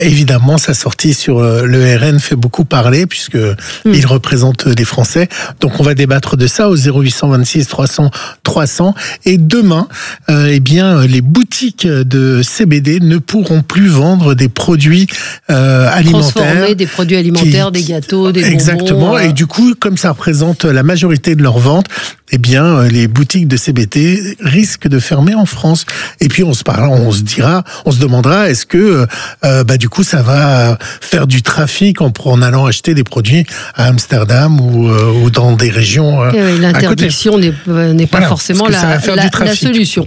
Évidemment, sa sortie sur le RN fait beaucoup parler puisque il représente les Français. Donc, on va débattre de ça au 0826 300 300. Et demain, les boutiques de CBD ne pourront plus vendre des produits alimentaires. Transformer des produits alimentaires, des gâteaux, des bonbons. Exactement. Et du coup, comme ça représente la majorité de leurs ventes, les boutiques de CBD risquent de fermer en France. Et puis, on se demandera, est-ce que, du coup, ça va faire du trafic en allant acheter des produits à Amsterdam ou dans des régions l'interdiction n'est pas forcément la solution.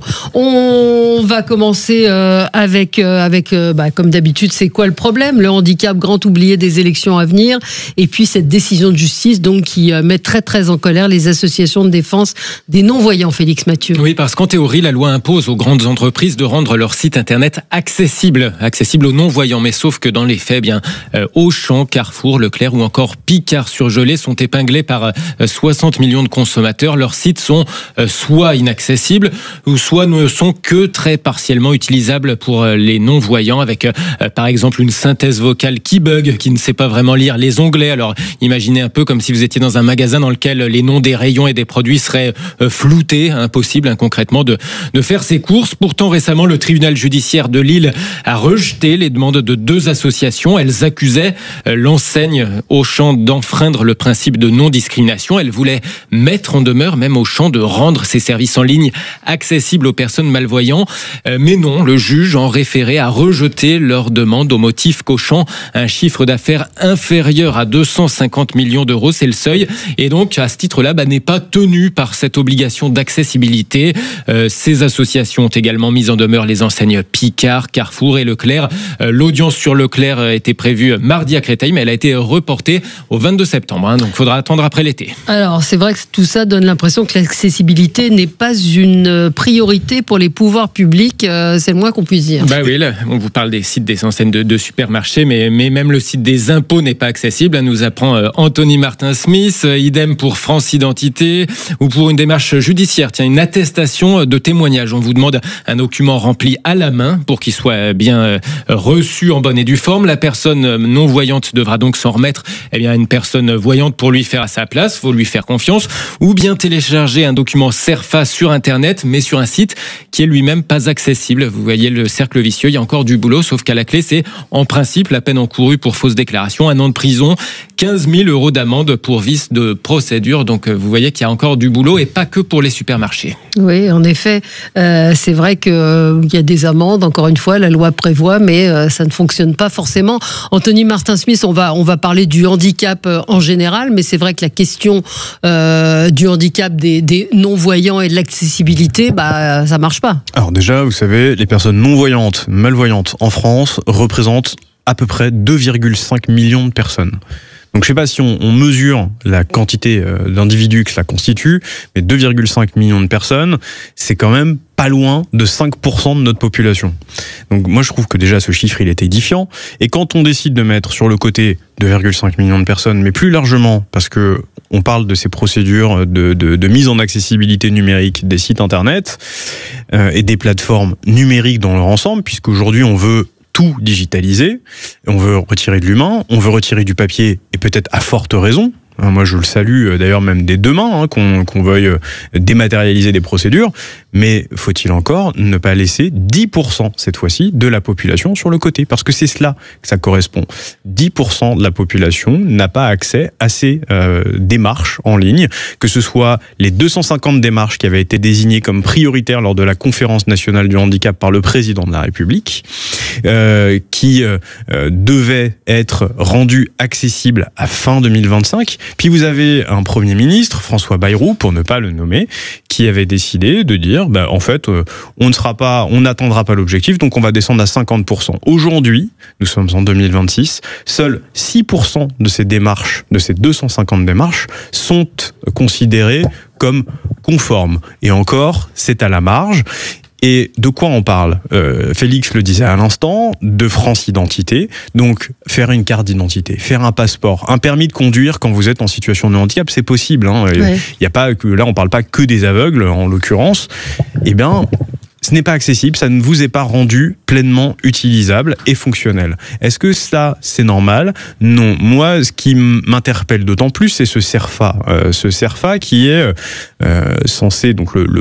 On va commencer avec comme d'habitude, c'est quoi le problème ? Le handicap, grand oublié des élections à venir, et puis cette décision de justice donc qui met très très en colère les associations de défense des non-voyants, Félix Mathieu. Oui, parce qu'en théorie, la loi impose aux grandes entreprises de rendre leur site internet accessible aux non-voyants. Mais sauf que dans les faits, Auchan, Carrefour, Leclerc ou encore Picard surgelé sont épinglés par 60 millions de consommateurs. Leurs sites sont soit inaccessibles ou soit ne sont que très partiellement utilisables pour les non-voyants, avec par exemple une synthèse vocale qui bug, qui ne sait pas vraiment lire les onglets. Alors imaginez un peu comme si vous étiez dans un magasin dans lequel les noms des rayons et des produits seraient floutés, impossible concrètement de faire ses courses. Pourtant récemment, le tribunal judiciaire de Lille a rejeté les demandes de 2 associations. Elles accusaient l'enseigne Auchan d'enfreindre le principe de non-discrimination. Elles voulaient mettre en demeure même Auchan de rendre ses services en ligne accessibles aux personnes malvoyantes. Mais non, le juge en référé a rejeté leur demande au motif qu'Auchan a un chiffre d'affaires inférieur à 250 millions d'euros, c'est le seuil. Et donc, à ce titre-là, n'est pas tenu par cette obligation d'accessibilité. Ces associations ont également mis en demeure les enseignes Picard, Carrefour et Leclerc. L'audience sur Leclerc était prévue mardi à Créteil, mais elle a été reportée au 22 septembre. Donc, il faudra attendre après l'été. Alors, c'est vrai que tout ça donne l'impression que l'accessibilité n'est pas une priorité pour les pouvoirs publics. C'est le moins qu'on puisse dire. Oui, là, on vous parle des sites des enseignes de supermarchés, mais même le site des impôts n'est pas accessible. Nous apprend Anthony Martin-Smith. Idem pour France Identité ou pour une démarche judiciaire. Tiens, une attestation de témoignage. On vous demande un document rempli à la main pour qu'il soit bien reçu en bonne et due forme. La personne non-voyante devra donc s'en remettre à une personne voyante pour lui faire à sa place. Il faut lui faire confiance. Ou bien télécharger un document CERFA sur Internet, mais sur un site qui est lui-même pas accessible. Vous voyez le cercle vicieux. Il y a encore du boulot, sauf qu'à la clé, c'est en principe la peine encourue pour fausse déclaration, 1 an de prison, 15 000 € d'amende pour vice de procédure. Donc vous voyez qu'il y a encore du boulot et pas que pour les supermarchés. Oui, en effet, c'est vrai qu'il y a des amendes, encore une fois, la loi prévoit, mais ça ne fonctionne pas forcément. Anthony Martin-Smith, on va parler du handicap en général, mais c'est vrai que la question du handicap des non-voyants et de l'accessibilité, ça marche pas. Alors déjà, vous savez, les personnes non-voyantes, malvoyantes en France représentent à peu près 2,5 millions de personnes. Donc je ne sais pas si on mesure la quantité d'individus que cela constitue, mais 2,5 millions de personnes, c'est quand même pas loin de 5% de notre population. Donc moi je trouve que déjà ce chiffre il est édifiant, et quand on décide de mettre sur le côté 2,5 millions de personnes, mais plus largement parce que on parle de ces procédures de mise en accessibilité numérique des sites internet et des plateformes numériques dans leur ensemble, puisqu'aujourd'hui on veut tout digitaliser, on veut retirer de l'humain, on veut retirer du papier, et peut-être à forte raison. Moi, je le salue d'ailleurs même dès demain, qu'on veuille dématérialiser des procédures, mais faut-il encore ne pas laisser 10% cette fois-ci de la population sur le côté, parce que c'est cela que ça correspond. 10% de la population n'a pas accès à ces démarches en ligne, que ce soit les 250 démarches qui avaient été désignées comme prioritaires lors de la conférence nationale du handicap par le président de la République, qui devaient être rendues accessibles à fin 2025. Puis vous avez un Premier ministre, François Bayrou, pour ne pas le nommer, qui avait décidé de dire, en fait, on n'atteindra pas l'objectif, donc on va descendre à 50%. Aujourd'hui, nous sommes en 2026, seuls 6% de ces démarches, de ces 250 démarches, sont considérées comme conformes. Et encore, c'est à la marge. Et de quoi on parle ? Félix le disait à l'instant, de France Identité. Donc, faire une carte d'identité, faire un passeport, un permis de conduire quand vous êtes en situation de handicap, c'est possible. Ouais. Il y a pas que, là, on parle pas que des aveugles, en l'occurrence. ce n'est pas accessible, ça ne vous est pas rendu pleinement utilisable et fonctionnel. Est-ce que ça, c'est normal ? Non. Moi, ce qui m'interpelle d'autant plus, c'est ce CERFA. Ce CERFA qui est censé, donc le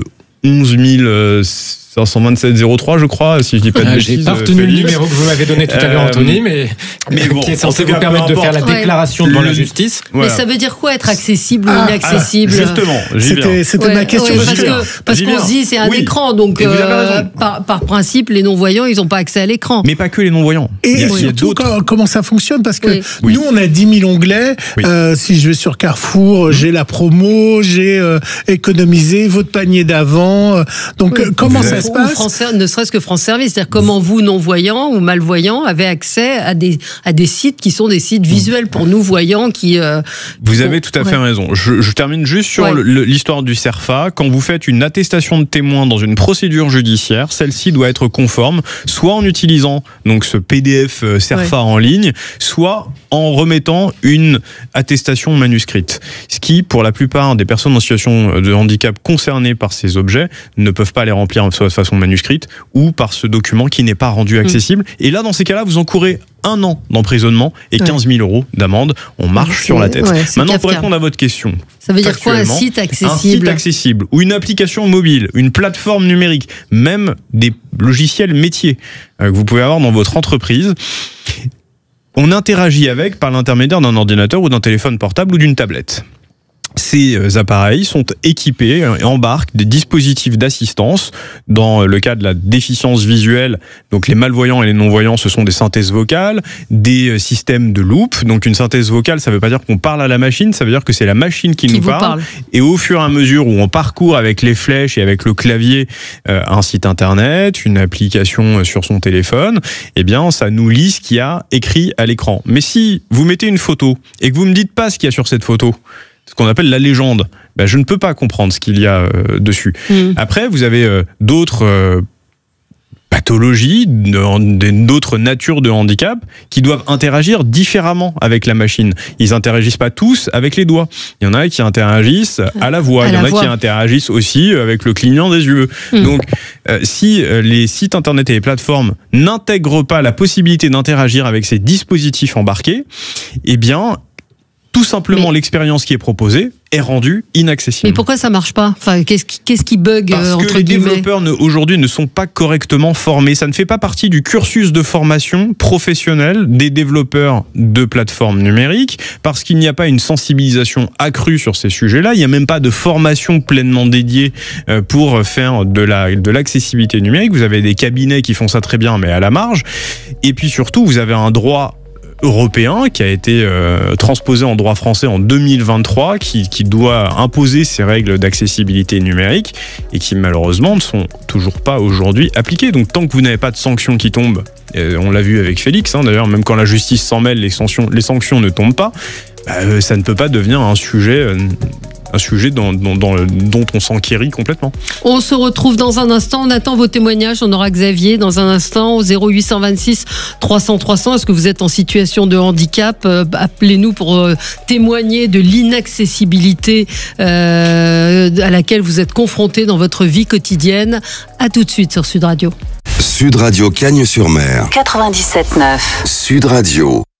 11 527-03, je crois, si je dis pas de bêtises. J'ai pas retenu le numéro que vous m'avez donné tout à l'heure, Anthony, mais bon, qui est censé vous permettre de faire la déclaration devant la justice. Voilà. Mais ça veut dire quoi, être accessible ou inaccessible ? Justement, j'y viens. C'était ma question. Parce qu'on se dit, c'est un écran, donc par principe, les non-voyants, ils n'ont pas accès à l'écran. Mais pas que les non-voyants. Et surtout, comment ça fonctionne ? Parce que nous, on a 10 000 onglets. Si je vais sur Carrefour, j'ai la promo, j'ai économisé votre panier d'avant. Donc, comment ça se passe ? Ne serait-ce que France Service, c'est-à-dire comment vous, non-voyants ou malvoyants, avez accès à des sites qui sont des sites visuels pour nous, voyants, qui... Vous avez tout à fait raison. Je termine juste sur l'histoire du CERFA. Quand vous faites une attestation de témoin dans une procédure judiciaire, celle-ci doit être conforme, soit en utilisant donc ce PDF CERFA en ligne, soit en remettant une attestation manuscrite. Ce qui, pour la plupart des personnes en situation de handicap concernées par ces objets, ne peuvent pas les remplir soit de façon manuscrite ou par ce document qui n'est pas rendu accessible. Et là, dans ces cas-là, vous encourez 1 an d'emprisonnement et 15 000 € d'amende. On marche sur la tête. Maintenant, pour répondre à votre question. Ça veut dire quoi, un site accessible ? Un site accessible, ou une application mobile, une plateforme numérique, même des logiciels métiers que vous pouvez avoir dans votre entreprise. On interagit avec par l'intermédiaire d'un ordinateur ou d'un téléphone portable ou d'une tablette. Ces appareils sont équipés et embarquent des dispositifs d'assistance. Dans le cas de la déficience visuelle, donc les malvoyants et les non-voyants, ce sont des synthèses vocales, des systèmes de loop. Donc une synthèse vocale, ça ne veut pas dire qu'on parle à la machine, ça veut dire que c'est la machine qui nous parle. Et au fur et à mesure où on parcourt avec les flèches et avec le clavier un site internet, une application sur son téléphone, eh bien ça nous lit ce qu'il y a écrit à l'écran. Mais si vous mettez une photo et que vous ne me dites pas ce qu'il y a sur cette photo, ce qu'on appelle la légende, je ne peux pas comprendre ce qu'il y a dessus. Après, vous avez d'autres pathologies, d'autres natures de handicap qui doivent interagir différemment avec la machine. Ils n'interagissent pas tous avec les doigts. Il y en a qui interagissent à la voix. Il y en a qui interagissent aussi avec le clignement des yeux. Donc, si les sites internet et les plateformes n'intègrent pas la possibilité d'interagir avec ces dispositifs embarqués, eh bien, tout simplement, l'expérience qui est proposée est rendue inaccessible. Mais pourquoi ça marche pas ? Enfin, qu'est-ce qui bug entre guillemets ? Parce que les développeurs aujourd'hui ne sont pas correctement formés. Ça ne fait pas partie du cursus de formation professionnelle des développeurs de plateformes numériques, parce qu'il n'y a pas une sensibilisation accrue sur ces sujets-là. Il n'y a même pas de formation pleinement dédiée pour faire de l'accessibilité numérique. Vous avez des cabinets qui font ça très bien, mais à la marge. Et puis surtout, vous avez un droit européen qui a été transposé en droit français en 2023, qui doit imposer ces règles d'accessibilité numérique et qui malheureusement ne sont toujours pas aujourd'hui appliquées. Donc tant que vous n'avez pas de sanctions qui tombent, on l'a vu avec Félix, d'ailleurs même quand la justice s'en mêle, les sanctions ne tombent pas, ça ne peut pas devenir un sujet dont on s'enquérit complètement. On se retrouve dans un instant. On attend vos témoignages. On aura Xavier dans un instant au 0826 300 300. Est-ce que vous êtes en situation de handicap ? Appelez-nous pour témoigner de l'inaccessibilité à laquelle vous êtes confrontés dans votre vie quotidienne. À tout de suite sur Sud Radio. Sud Radio Cagnes-sur-Mer. 97.9. Sud Radio.